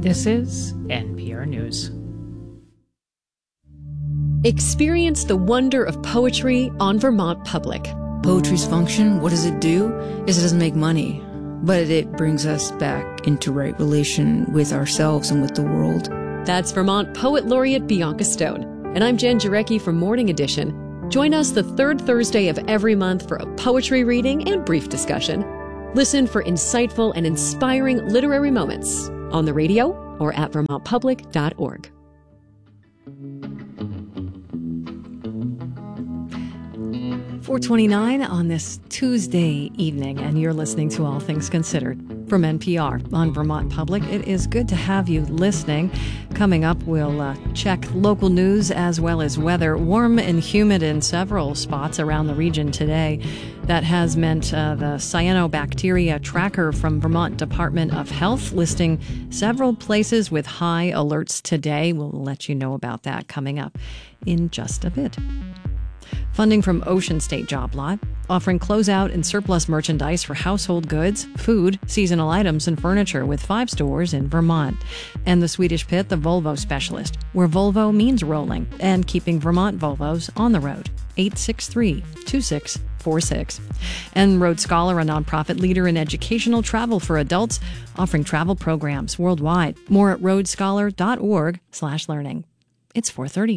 This is NPR News. Experience the wonder of poetry on Vermont Public. Poetry's function, what does it do? Is it doesn't make money, but it brings us back into right relation with ourselves and with the world. That's Vermont Poet Laureate Bianca Stone. And I'm Jen Jarecki from Morning Edition. Join us the third Thursday of every month for a poetry reading and brief discussion. Listen for insightful and inspiring literary moments on the radio or at vermontpublic.org. 4:29 on this Tuesday evening, and you're listening to All Things Considered from NPR on Vermont Public. It is good to have you listening. Coming up, we'll check local news as well as weather. Warm and humid in several spots around the region today. That has meant the cyanobacteria tracker from Vermont Department of Health listing several places with high alerts today. We'll let you know about that coming up in just a bit. Funding from Ocean State Job Lot, offering closeout and surplus merchandise for household goods, food, seasonal items, and furniture with 5 stores in Vermont. And the Swedish Pit, the Volvo specialist, where Volvo means rolling and keeping Vermont Volvos on the road. 863-2646. And Road Scholar, a nonprofit leader in educational travel for adults, offering travel programs worldwide. More at roadscholar.org/learning. It's 4:30.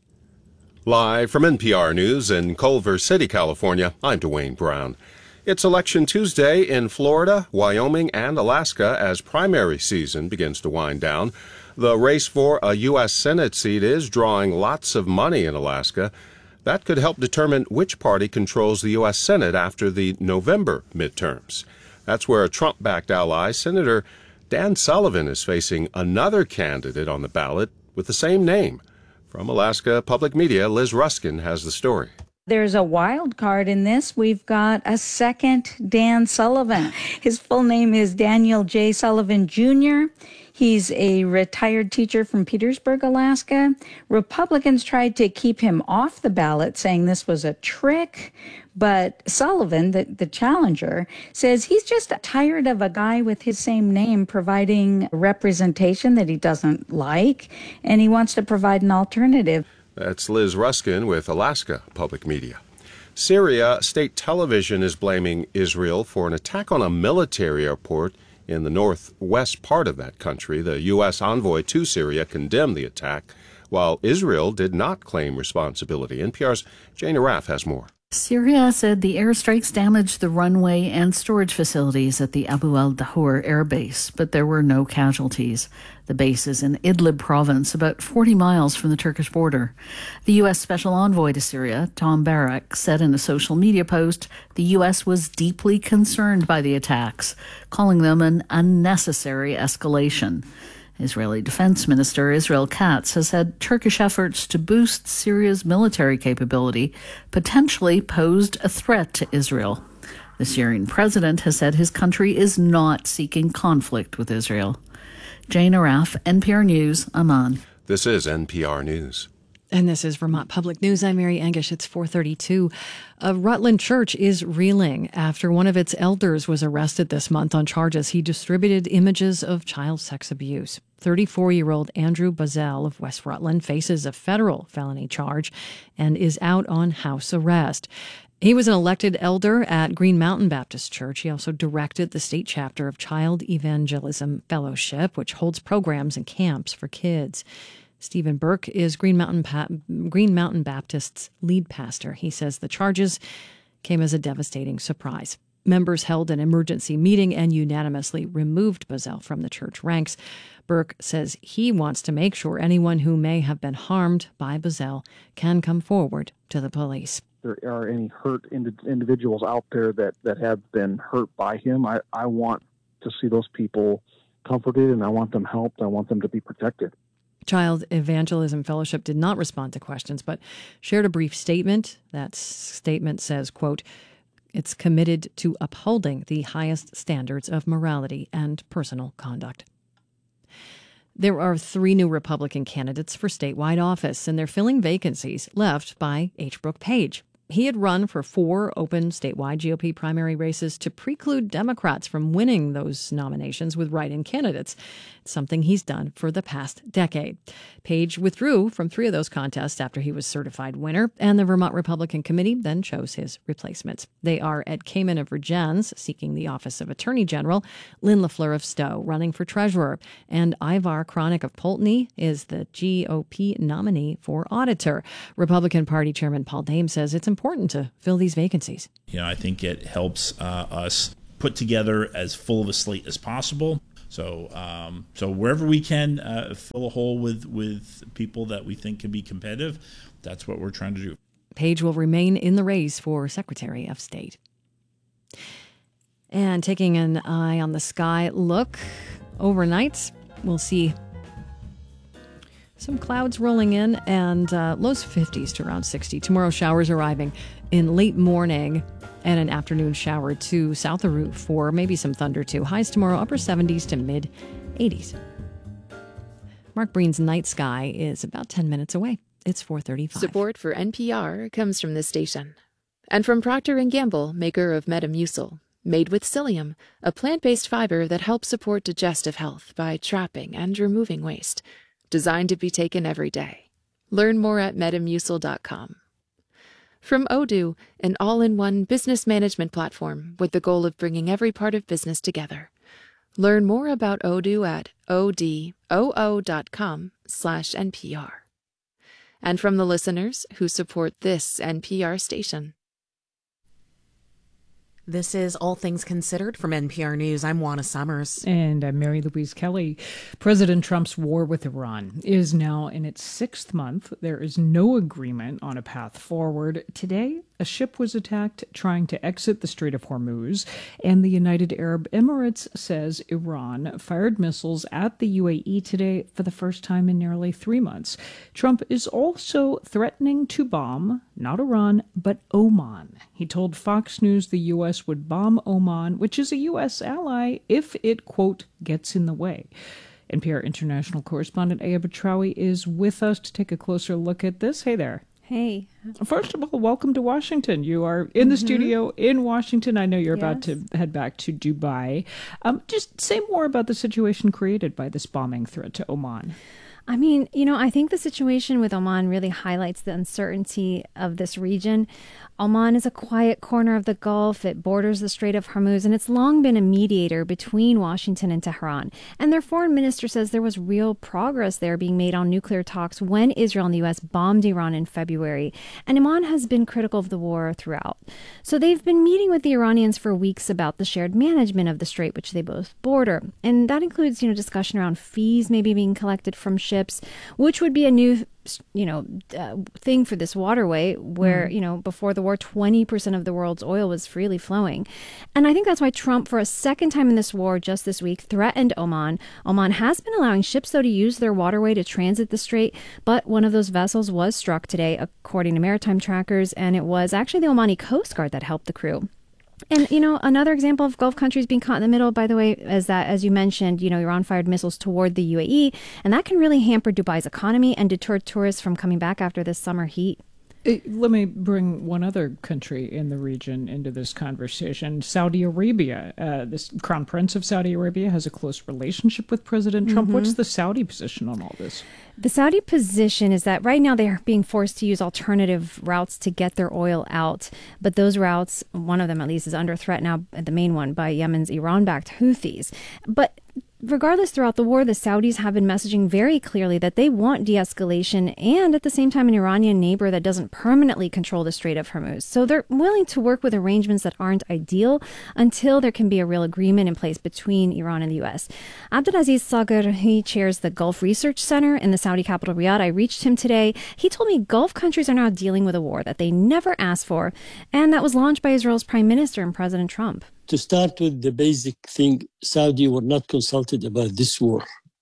Live from NPR News in Culver City, California, I'm Dwayne Brown. It's Election Tuesday in Florida, Wyoming, and Alaska as primary season begins to wind down. The race for a U.S. Senate seat is drawing lots of money in Alaska. That could help determine which party controls the U.S. Senate after the November midterms. That's where a Trump-backed ally, Senator Dan Sullivan, is facing another candidate on the ballot with the same name. From Alaska Public Media, Liz Ruskin has the story. There's a wild card in this. We've got a second Dan Sullivan. His full name is Daniel J. Sullivan Jr. He's a retired teacher from Petersburg, Alaska. Republicans tried to keep him off the ballot, saying this was a trick. But Sullivan, the challenger, says he's just tired of a guy with his same name providing representation that he doesn't like, and he wants to provide an alternative. That's Liz Ruskin with Alaska Public Media. Syria state television is blaming Israel for an attack on a military airport in the northwest part of that country. The U.S. envoy to Syria condemned the attack, while Israel did not claim responsibility. NPR's Jane Araf has more. Syria said the airstrikes damaged the runway and storage facilities at the Abu al-Dahur air base, but there were no casualties. The base is in Idlib province, about 40 miles from the Turkish border. The U.S. Special Envoy to Syria, Tom Barak, said in a social media post the U.S. was deeply concerned by the attacks, calling them an unnecessary escalation. Israeli Defense Minister Israel Katz has said Turkish efforts to boost Syria's military capability potentially posed a threat to Israel. The Syrian president has said his country is not seeking conflict with Israel. Jane Araf, NPR News, Amman. This is NPR News. And this is Vermont Public News. I'm Mary Engish. It's 4:32. A Rutland church is reeling after one of its elders was arrested this month on charges he distributed images of child sex abuse. 34-year-old Andrew Bazell of West Rutland faces a federal felony charge and is out on house arrest. He was an elected elder at Green Mountain Baptist Church. He also directed the state chapter of Child Evangelism Fellowship, which holds programs and camps for kids. Stephen Burke is Green Mountain Baptist's lead pastor. He says the charges came as a devastating surprise. Members held an emergency meeting and unanimously removed Bazell from the church ranks. Burke says he wants to make sure anyone who may have been harmed by Bazell can come forward to the police. There are any hurt individuals out there that have been hurt by him. I want to see those people comforted, and I want them helped. I want them to be protected. Child Evangelism Fellowship did not respond to questions, but shared a brief statement. That statement says, quote, "It's committed to upholding the highest standards of morality and personal conduct." There are 3 new Republican candidates for statewide office, and they're filling vacancies left by H. Brooke Page. He had run for 4 open statewide GOP primary races to preclude Democrats from winning those nominations with write-in candidates. It's something he's done for the past decade. Page withdrew from 3 of those contests after he was certified winner, and the Vermont Republican Committee then chose his replacements. They are Ed Kamen of Vergennes, seeking the office of Attorney General, Lynn LaFleur of Stowe, running for treasurer, and Ivar Kronick of Poultney is the GOP nominee for auditor. Republican Party Chairman Paul Dame says it's important to fill these vacancies. I think it helps us put together as full of a slate as possible. So wherever we can fill a hole with people that we think can be competitive, that's what we're trying to do. Page will remain in the race for Secretary of State. And taking an eye on the sky look, overnight, we'll see some clouds rolling in and lows 50s to around 60. Tomorrow, showers arriving in late morning and an afternoon shower to south of Route 4. Maybe some thunder too. Highs tomorrow, upper 70s to mid 80s. Mark Breen's night sky is about 10 minutes away. It's 4:35. Support for NPR comes from this station. And from Procter & Gamble, maker of Metamucil. Made with psyllium, a plant-based fiber that helps support digestive health by trapping and removing waste. Designed to be taken every day. Learn more at metamucil.com. From Odoo, an all-in-one business management platform with the goal of bringing every part of business together. Learn more about Odoo at odoo.com/NPR. And from the listeners who support this NPR station. This is All Things Considered from NPR News. I'm Juana Summers. And I'm Mary Louise Kelly. President Trump's war with Iran is now in its 6th month. There is no agreement on a path forward. Today, a ship was attacked trying to exit the Strait of Hormuz, and the United Arab Emirates says Iran fired missiles at the UAE today for the first time in nearly 3 months. Trump is also threatening to bomb, not Iran, but Oman. He told Fox News the U.S. would bomb Oman, which is a U.S. ally, if it, quote, gets in the way. NPR international correspondent Aya Batrawi is with us to take a closer look at this. Hey there. Hey. First of all, welcome to Washington. You are in the studio in Washington. I know you're about to head back to Dubai. Just say more about the situation created by this bombing threat to Oman. I mean, I think the situation with Oman really highlights the uncertainty of this region. Oman is a quiet corner of the Gulf. It borders the Strait of Hormuz, and it's long been a mediator between Washington and Tehran. And their foreign minister says there was real progress there being made on nuclear talks when Israel and the U.S. bombed Iran in February. And Oman has been critical of the war throughout. So they've been meeting with the Iranians for weeks about the shared management of the strait, which they both border. And that includes, discussion around fees maybe being collected from ships, which would be a new thing for this waterway where, before the war, 20% of the world's oil was freely flowing. And I think that's why Trump, for a second time in this war just this week, threatened Oman. Oman has been allowing ships, though, to use their waterway to transit the strait. But one of those vessels was struck today, according to maritime trackers. And it was actually the Omani Coast Guard that helped the crew. And, another example of Gulf countries being caught in the middle, by the way, is that, as you mentioned, Iran fired missiles toward the UAE, and that can really hamper Dubai's economy and deter tourists from coming back after this summer heat. Let me bring one other country in the region into this conversation, Saudi Arabia. This Crown Prince of Saudi Arabia has a close relationship with President Trump. What's the Saudi position on all this? The Saudi position is that right now they're being forced to use alternative routes to get their oil out. But those routes, one of them at least, is under threat now, the main one, by Yemen's Iran-backed Houthis. But regardless, throughout the war, the Saudis have been messaging very clearly that they want de-escalation and at the same time an Iranian neighbor that doesn't permanently control the Strait of Hormuz. So they're willing to work with arrangements that aren't ideal until there can be a real agreement in place between Iran and the U.S. Abdulaziz Sagar, he chairs the Gulf Research Center in the Saudi capital Riyadh. I reached him today. He told me Gulf countries are now dealing with a war that they never asked for, and that was launched by Israel's Prime Minister and President Trump. To start with the basic thing, Saudi were not consulted about this war.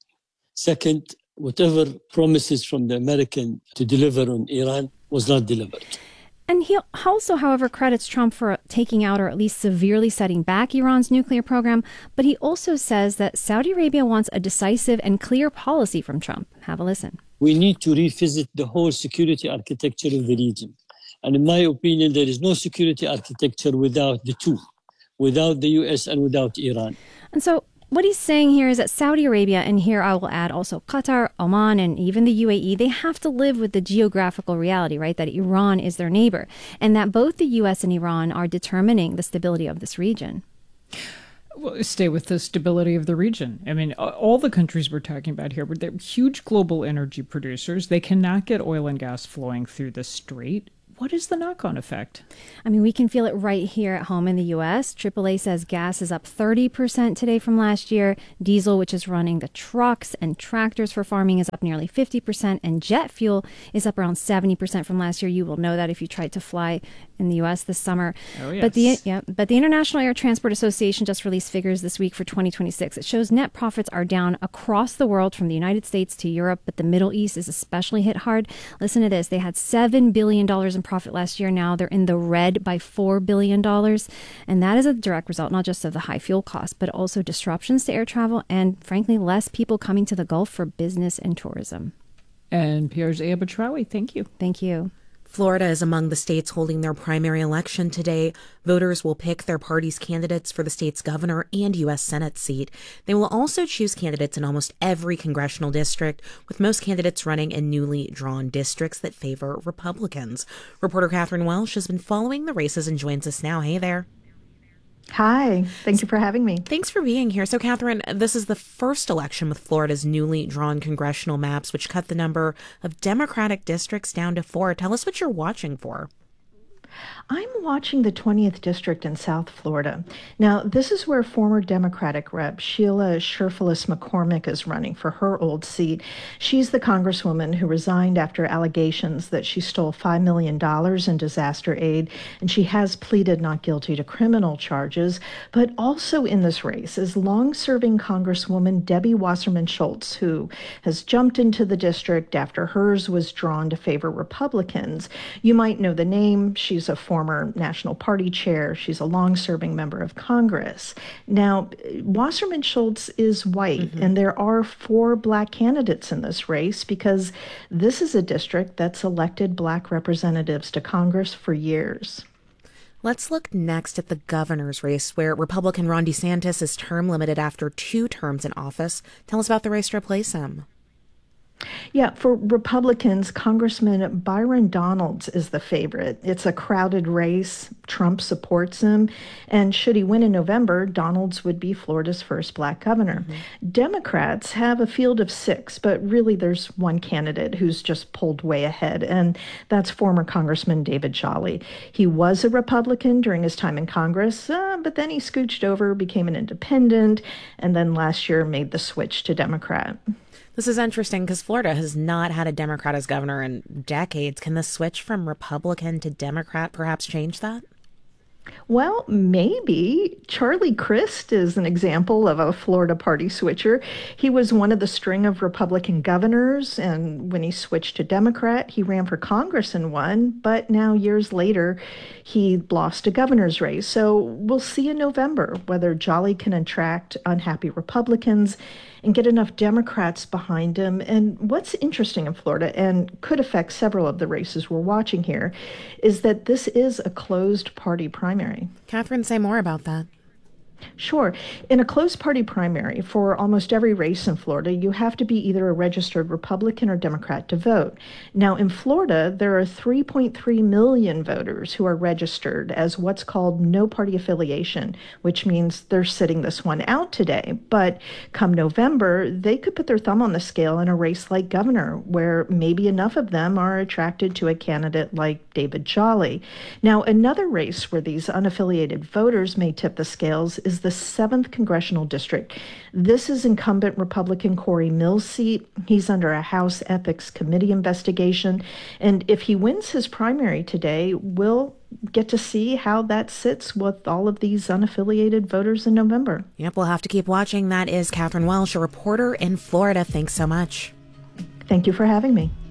Second, whatever promises from the American to deliver on Iran was not delivered. And he also, however, credits Trump for taking out or at least severely setting back Iran's nuclear program. But he also says that Saudi Arabia wants a decisive and clear policy from Trump. Have a listen. We need to revisit the whole security architecture of the region. And in my opinion, there is no security architecture without the two, without the U.S. and without Iran. And so what he's saying here is that Saudi Arabia, and here I will add also Qatar, Oman, and even the UAE, they have to live with the geographical reality, right, that Iran is their neighbor, and that both the U.S. and Iran are determining the stability of this region. Well, stay with the stability of the region. I mean, all the countries we're talking about here, they're huge global energy producers. They cannot get oil and gas flowing through the strait. What is the knock-on effect? I mean, we can feel it right here at home in the U.S. AAA says gas is up 30% today from last year. Diesel, which is running the trucks and tractors for farming, is up nearly 50%. And jet fuel is up around 70% from last year. You will know that if you tried to fly in the U.S. this summer. Oh, yes. But the International Air Transport Association just released figures this week for 2026. It shows net profits are down across the world from the United States to Europe, but the Middle East is especially hit hard. Listen to this. They had $7 billion in profit last year. Now they're in the red by $4 billion. And that is a direct result, not just of the high fuel costs, but also disruptions to air travel and, frankly, less people coming to the Gulf for business and tourism. And Pierre's Ea Batrawi, thank you. Thank you. Florida is among the states holding their primary election today. Voters will pick their party's candidates for the state's governor and U.S. Senate seat. They will also choose candidates in almost every congressional district, with most candidates running in newly drawn districts that favor Republicans. Reporter Catherine Welsh has been following the races and joins us now. Hey there. Hi, thank you for having me. Thanks for being here. So, Catherine, this is the first election with Florida's newly drawn congressional maps, which cut the number of Democratic districts down to 4. Tell us what you're watching for. I'm watching the 20th District in South Florida. Now, this is where former Democratic Rep. Sheila Sherfilis McCormick is running for her old seat. She's the congresswoman who resigned after allegations that she stole $5 million in disaster aid, and she has pleaded not guilty to criminal charges. But also in this race is long-serving Congresswoman Debbie Wasserman Schultz, who has jumped into the district after hers was drawn to favor Republicans. You might know the name. She's a former National Party chair. She's a long-serving member of Congress. Now, Wasserman Schultz is white, and there are 4 Black candidates in this race because this is a district that's elected Black representatives to Congress for years. Let's look next at the governor's race, where Republican Ron DeSantis is term limited after 2 terms in office. Tell us about the race to replace him. Yeah, for Republicans, Congressman Byron Donalds is the favorite. It's a crowded race. Trump supports him. And should he win in November, Donalds would be Florida's first Black governor. Democrats have a field of 6, but really there's one candidate who's just pulled way ahead, and that's former Congressman David Jolly. He was a Republican during his time in Congress, but then he scooched over, became an independent, and then last year made the switch to Democrat. This is interesting because Florida has not had a Democrat as governor in decades. Can the switch from Republican to Democrat perhaps change that? Well, maybe. Charlie Crist is an example of a Florida party switcher. He was one of the string of Republican governors, and when he switched to Democrat, he ran for Congress and won, but now years later, he lost a governor's race. So we'll see in November whether Jolly can attract unhappy Republicans and get enough Democrats behind him. And what's interesting in Florida, and could affect several of the races we're watching here, is that this is a closed party primary. Catherine, say more about that. Sure. In a closed party primary, for almost every race in Florida, you have to be either a registered Republican or Democrat to vote. Now, in Florida, there are 3.3 million voters who are registered as what's called no party affiliation, which means they're sitting this one out today. But come November, they could put their thumb on the scale in a race like governor, where maybe enough of them are attracted to a candidate like David Jolly. Now, another race where these unaffiliated voters may tip the scales is the 7th Congressional District. This is incumbent Republican Corey Mills' seat. He's under a House Ethics Committee investigation. And if he wins his primary today, we'll get to see how that sits with all of these unaffiliated voters in November. Yep, we'll have to keep watching. That is Catherine Welsh, a reporter in Florida. Thanks so much. Thank you for having me.